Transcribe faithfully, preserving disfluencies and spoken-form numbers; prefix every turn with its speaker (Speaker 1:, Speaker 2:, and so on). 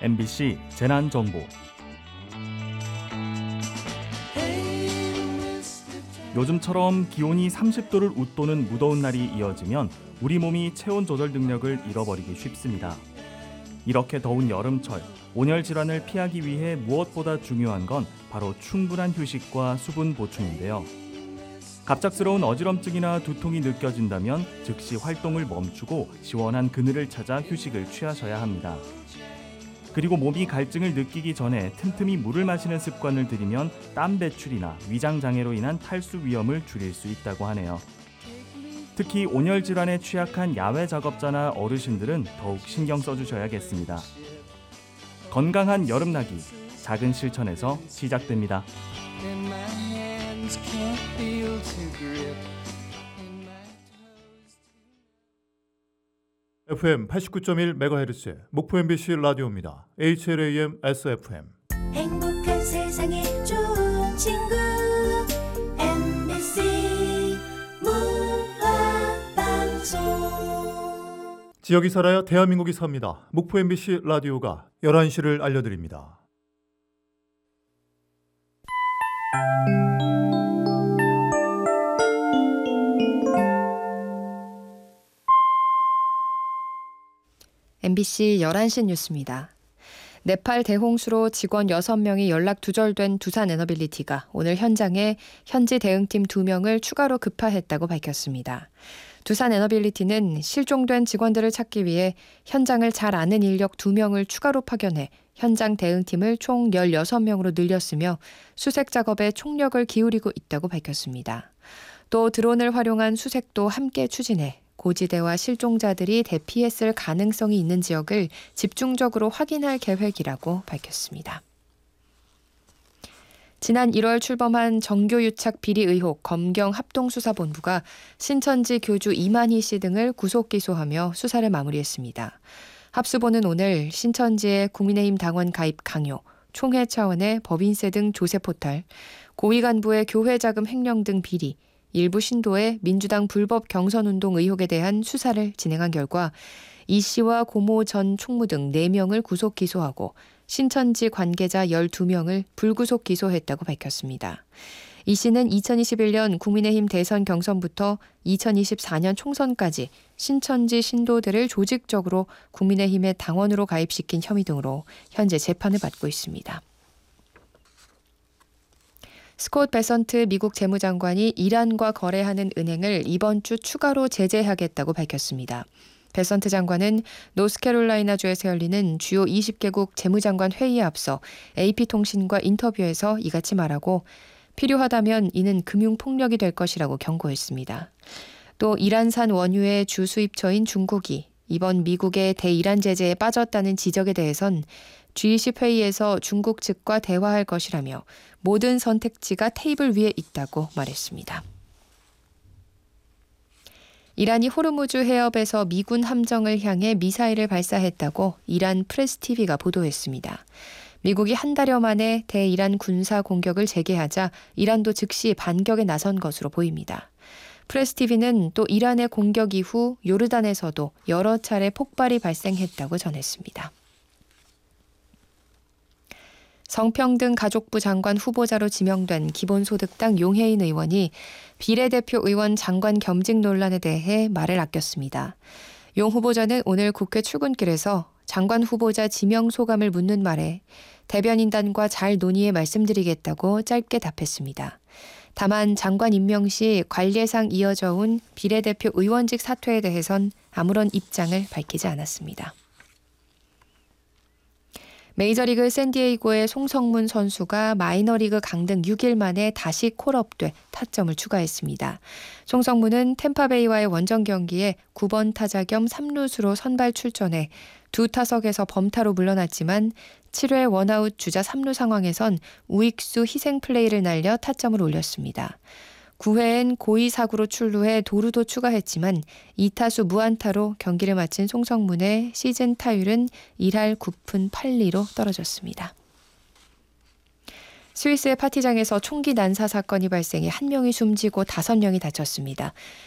Speaker 1: 엠비씨 재난정보. 요즘처럼 기온이 삼십 도를 웃도는 무더운 날이 이어지면 우리 몸이 체온 조절 능력을 잃어버리기 쉽습니다. 이렇게 더운 여름철, 온열 질환을 피하기 위해 무엇보다 중요한 건 바로 충분한 휴식과 수분 보충인데요. 갑작스러운 어지럼증이나 두통이 느껴진다면 즉시 활동을 멈추고 시원한 그늘을 찾아 휴식을 취하셔야 합니다. 그리고 몸이 갈증을 느끼기 전에 틈틈이 물을 마시는 습관을 들이면 땀 배출이나 위장 장애로 인한 탈수 위험을 줄일 수 있다고 하네요. 특히 온열 질환에 취약한 야외 작업자나 어르신들은 더욱 신경 써주셔야겠습니다. 건강한 여름나기, 작은 실천에서 시작됩니다.
Speaker 2: 에프엠 팔십구 점 일 메가헤르츠 목포 엠비씨 라디오입니다. 에이치엘에이엠 에스에프엠.
Speaker 3: 행복한 세상에 좋은 친구 엠비씨 문화방송.
Speaker 2: 지역이 살아야 대한민국이 삽니다. 목포 엠비씨 라디오가 열한 시를 알려드립니다.
Speaker 4: 엠비씨 열한 시 뉴스입니다. 네팔 대홍수로 직원 여섯 명이 연락 두절된 두산에너빌리티가 오늘 현장에 현지 대응팀 두 명을 추가로 급파했다고 밝혔습니다. 두산에너빌리티는 실종된 직원들을 찾기 위해 현장을 잘 아는 인력 두 명을 추가로 파견해 현장 대응팀을 총 열여섯 명으로 늘렸으며 수색 작업에 총력을 기울이고 있다고 밝혔습니다. 또 드론을 활용한 수색도 함께 추진해 고지대와 실종자들이 대피했을 가능성이 있는 지역을 집중적으로 확인할 계획이라고 밝혔습니다. 지난 일월 출범한 정교유착 비리 의혹 검경 합동수사본부가 신천지 교주 이만희 씨 등을 구속 기소하며 수사를 마무리했습니다. 합수본은 오늘 신천지의 국민의힘 당원 가입 강요, 총회 차원의 법인세 등 조세 포탈, 고위 간부의 교회 자금 횡령 등 비리, 일부 신도의 민주당 불법 경선운동 의혹에 대한 수사를 진행한 결과 이 씨와 고모 전 총무 등 네 명을 구속 기소하고 신천지 관계자 열두 명을 불구속 기소했다고 밝혔습니다. 이 씨는 이천이십일 년 국민의힘 대선 경선부터 이천이십사 년 총선까지 신천지 신도들을 조직적으로 국민의힘의 당원으로 가입시킨 혐의 등으로 현재 재판을 받고 있습니다. 스콧 베선트 미국 재무장관이 이란과 거래하는 은행을 이번 주 추가로 제재하겠다고 밝혔습니다. 베선트 장관은 노스캐롤라이나주에서 열리는 주요 이십 개국 재무장관 회의에 앞서 에이피통신과 인터뷰에서 이같이 말하고 필요하다면 이는 금융폭력이 될 것이라고 경고했습니다. 또 이란산 원유의 주 수입처인 중국이 이번 미국의 대이란 제재에 빠졌다는 지적에 대해선 지 이십 회의에서 중국 측과 대화할 것이라며 모든 선택지가 테이블 위에 있다고 말했습니다. 이란이 호르무즈 해협에서 미군 함정을 향해 미사일을 발사했다고 이란 프레스티비가 보도했습니다. 미국이 한 달여 만에 대이란 군사 공격을 재개하자 이란도 즉시 반격에 나선 것으로 보입니다. 프레스티비는 또 이란의 공격 이후 요르단에서도 여러 차례 폭발이 발생했다고 전했습니다. 성평등 가족부 장관 후보자로 지명된 기본소득당 용혜인 의원이 비례대표 의원 장관 겸직 논란에 대해 말을 아꼈습니다. 용 후보자는 오늘 국회 출근길에서 장관 후보자 지명 소감을 묻는 말에 대변인단과 잘 논의해 말씀드리겠다고 짧게 답했습니다. 다만 장관 임명 시 관례상 이어져 온 비례대표 의원직 사퇴에 대해선 아무런 입장을 밝히지 않았습니다. 메이저리그 샌디에이고의 송성문 선수가 마이너리그 강등 육 일 만에 다시 콜업돼 타점을 추가했습니다. 송성문은 템파베이와의 원정 경기에 구 번 타자 겸 삼 루수로 선발 출전해 두 타석에서 범타로 물러났지만 칠 회 원아웃 주자 삼 루 상황에선 우익수 희생 플레이를 날려 타점을 올렸습니다. 구 회엔 고의 사구로 출루해 도루도 추가했지만 이 타수 무안타로 경기를 마친 송성문의 시즌 타율은 일 할 구 푼 팔 리로 떨어졌습니다. 스위스의 파티장에서 총기 난사 사건이 발생해 한 명이 숨지고 다섯 명이 다쳤습니다.